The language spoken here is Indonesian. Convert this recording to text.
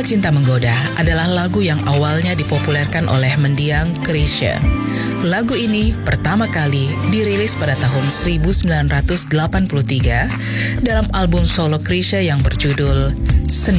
Bila Cinta Menggoda adalah lagu yang awalnya dipopulerkan oleh mendiang Chrisye. Lagu ini pertama kali dirilis pada tahun 1983 dalam album solo Chrisye yang berjudul Sendiri.